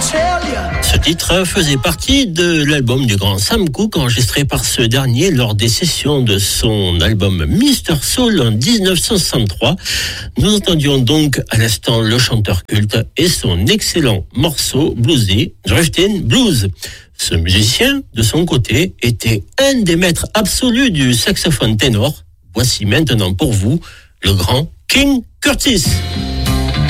Ce titre faisait partie de l'album du grand Sam Cooke, enregistré par ce dernier lors des sessions de son album Mr. Soul en 1963. Nous entendions donc à l'instant le chanteur culte et son excellent morceau bluesy, Driftin' Blues. Ce musicien, de son côté, était un des maîtres absolus du saxophone ténor. Voici maintenant pour vous le grand King Curtis.